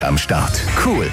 Am Start. Cool.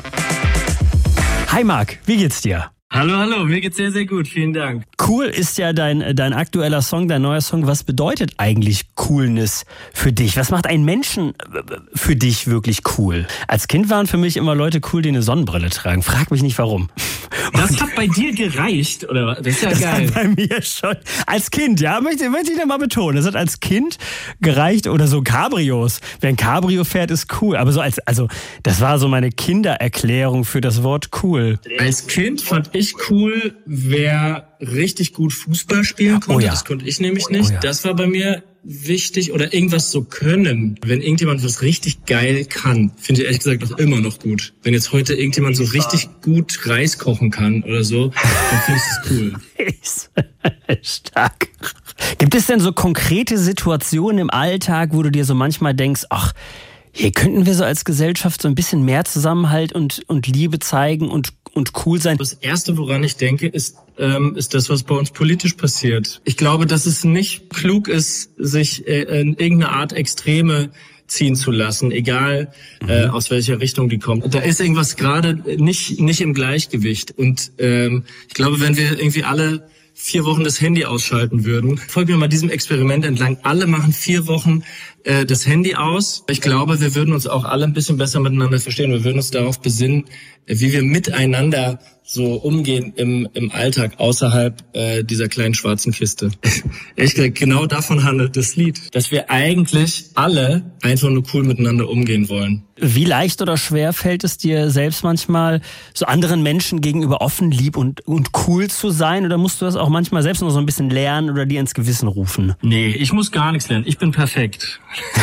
Hi Marc, wie geht's dir? Hallo, mir geht's sehr, sehr gut, vielen Dank. Cool ist ja dein aktueller Song, dein neuer Song. Was bedeutet eigentlich Coolness für dich? Was macht einen Menschen für dich wirklich cool? Als Kind waren für mich immer Leute cool, die eine Sonnenbrille tragen. Frag mich nicht warum. Das hat bei dir gereicht, oder was? Das ist ja das geil. Hat bei mir schon. Als Kind, ja, möchte ich da mal betonen. Das hat als Kind gereicht oder so Cabrios. Wer ein Cabrio fährt, ist cool. Aber das war so meine Kindererklärung für das Wort cool. Als Kind fand ich cool, wer richtig gut Fußball spielen konnte. Oh ja. Das konnte ich nämlich nicht. Oh ja. Das war bei mir wichtig. Oder irgendwas so können. Wenn irgendjemand was richtig geil kann, finde ich ehrlich gesagt auch immer noch gut. Wenn jetzt heute irgendjemand so richtig gut Reis kochen kann oder so, dann finde ich das cool. Stark. Gibt es denn so konkrete Situationen im Alltag, wo du dir so manchmal denkst, ach, hier könnten wir so als Gesellschaft so ein bisschen mehr Zusammenhalt und Liebe zeigen und cool sein? Das Erste, woran ich denke, ist das, was bei uns politisch passiert. Ich glaube, dass es nicht klug ist, sich in irgendeine Art Extreme ziehen zu lassen, egal aus welcher Richtung die kommt. Da ist irgendwas gerade nicht im Gleichgewicht. Und ich glaube, wenn wir irgendwie alle 4 Wochen das Handy ausschalten würden. Folgt mir mal diesem Experiment entlang. Alle machen 4 Wochen das Handy aus. Ich glaube, wir würden uns auch alle ein bisschen besser miteinander verstehen. Wir würden uns darauf besinnen, wie wir miteinander so umgehen im Alltag außerhalb dieser kleinen schwarzen Kiste. Ehrlich gesagt, genau davon handelt das Lied. Dass wir eigentlich alle einfach nur cool miteinander umgehen wollen. Wie leicht oder schwer fällt es dir selbst manchmal, so anderen Menschen gegenüber offen, lieb und cool zu sein? Oder musst du das auch manchmal selbst noch so ein bisschen lernen oder dir ins Gewissen rufen? Nee, ich muss gar nichts lernen. Ich bin perfekt.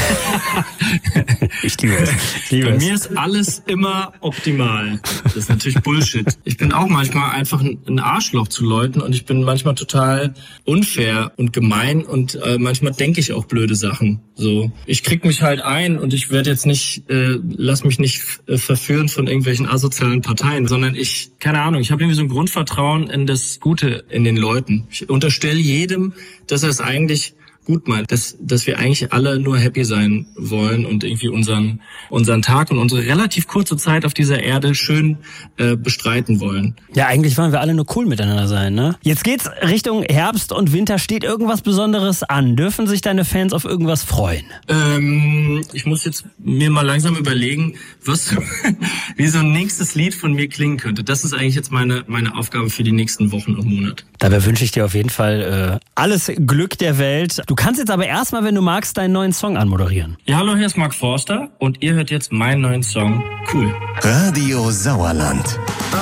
Ich liebe es. Bei mir ist alles immer optimal. Das ist natürlich Bullshit. Ich bin auch manchmal einfach ein Arschloch zu Leuten und ich bin manchmal total unfair und gemein und manchmal denke ich auch blöde Sachen. So, ich krieg mich halt ein und ich werde jetzt nicht, lass mich nicht verführen von irgendwelchen asozialen Parteien, sondern ich habe irgendwie so ein Grundvertrauen in das Gute in den Leuten. Ich unterstelle jedem, dass er es eigentlich gut meint, dass wir eigentlich alle nur happy sein wollen und irgendwie unseren Tag und unsere relativ kurze Zeit auf dieser Erde schön bestreiten wollen. Ja, eigentlich wollen wir alle nur cool miteinander sein, ne? Jetzt geht's Richtung Herbst und Winter. Steht irgendwas Besonderes an? Dürfen sich deine Fans auf irgendwas freuen? Ich muss jetzt mir mal langsam überlegen, wie so ein nächstes Lied von mir klingen könnte. Das ist eigentlich jetzt meine Aufgabe für die nächsten Wochen und Monate. Dabei wünsche ich dir auf jeden Fall alles Glück der Welt. Du kannst jetzt aber erstmal, wenn du magst, deinen neuen Song anmoderieren. Ja, hallo, hier ist Mark Forster und ihr hört jetzt meinen neuen Song Cool. Radio Sauerland.